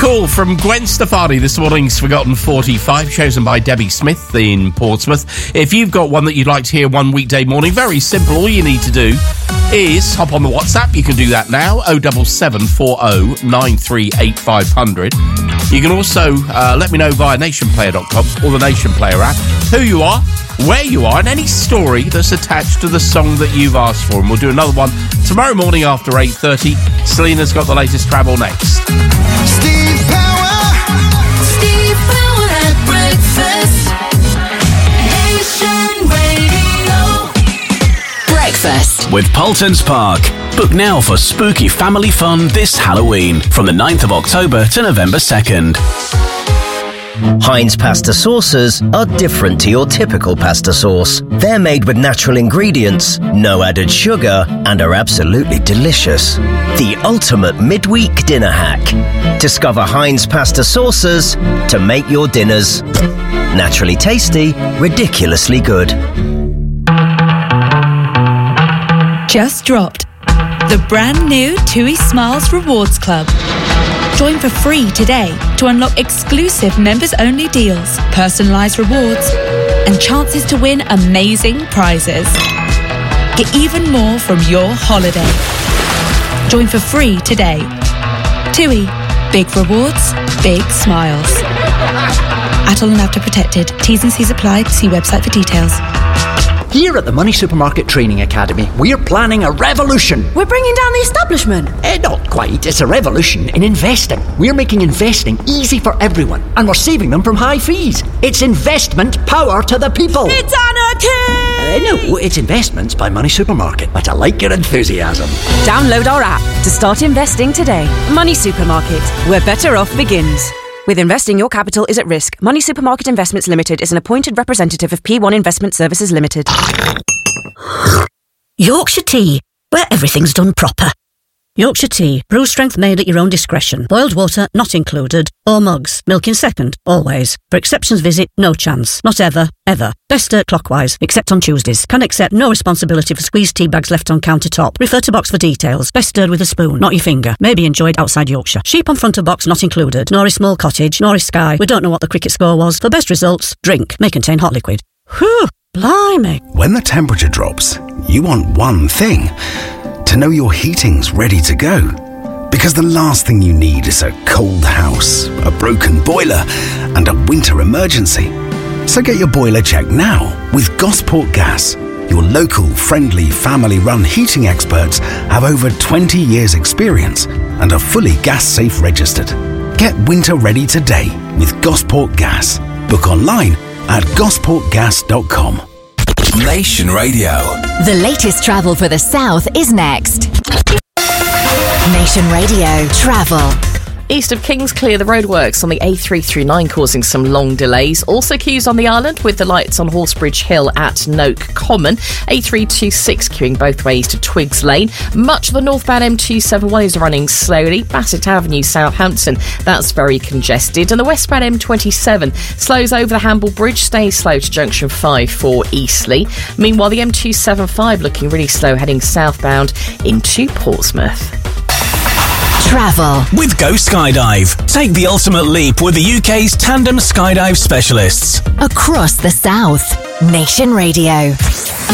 Call from Gwen Stefani this morning's Forgotten 45, chosen by Debbie Smith in Portsmouth. If you've got one that you'd like to hear one weekday morning, very simple. All you need to do is hop on the WhatsApp. You can do that now, 07740 938 500. You can also let me know via nationplayer.com or the Nation Player app who you are, where you are, and any story that's attached to the song that you've asked for. And we'll do another one tomorrow morning after 8:30. Selena's got the latest travel next. Steve Power at breakfast. Nation Radio. Breakfast with Paultons Park. Book now for spooky family fun this Halloween from the 9th of October to November 2nd. Heinz pasta sauces are different to your typical pasta sauce. They're made with natural ingredients, no added sugar, and are absolutely delicious. The ultimate midweek dinner hack. Discover Heinz pasta sauces to make your dinners naturally tasty, ridiculously good. Just dropped the brand new TUI Smiles Rewards Club. Join for free today to unlock exclusive members-only deals, personalised rewards, and chances to win amazing prizes. Get even more from your holiday. Join for free today. TUI. Big rewards, big smiles. Atoll and After Protected. T's and C's apply. See website for details. Here at the Money Supermarket Training Academy, we're planning a revolution. We're bringing down the establishment. Not quite. It's a revolution in investing. We're making investing easy for everyone, and we're saving them from high fees. It's investment power to the people. It's anarchy! No, it's Investments by Money Supermarket. But I like your enthusiasm. Download our app to start investing today. Money Supermarket, where better off begins. With investing, your capital is at risk. Money Supermarket Investments Limited is an appointed representative of P1 Investment Services Limited. Yorkshire Tea, where everything's done proper. Yorkshire Tea, brew strength made at your own discretion. Boiled water not included. Or mugs, milk in second, always. For exceptions visit, no chance. Not ever, ever. Best stirred clockwise, except on Tuesdays. Can accept no responsibility for squeezed tea bags left on countertop. Refer to box for details. Best stirred with a spoon, not your finger. May be enjoyed outside Yorkshire. Sheep on front of box not included. Nor a small cottage, nor a sky. We don't know what the cricket score was. For best results, drink. May contain hot liquid. Whew, blimey. When the temperature drops, you want one thing. To know your heating's ready to go. Because the last thing you need is a cold house, a broken boiler, and a winter emergency. So get your boiler checked now with Gosport Gas. Your local, friendly, family-run heating experts have over 20 years' experience and are fully gas-safe registered. Get winter ready today with Gosport Gas. Book online at gosportgas.com. Nation Radio. The latest travel for the South is next. Nation Radio Travel. East of Kings Clear, the roadworks on the A339 causing some long delays. Also queues on the island with the lights on Horsebridge Hill at Noak Common. A326 queuing both ways to Twigs Lane. Much of the northbound M271 is running slowly. Bassett Avenue, Southampton, that's very congested. And the westbound M27 slows over the Hamble Bridge, stays slow to junction 5 for Eastleigh. Meanwhile, the M275 looking really slow heading southbound into Portsmouth. Travel with Go Skydive. Take the ultimate leap with the UK's tandem skydive specialists across the South. Nation Radio.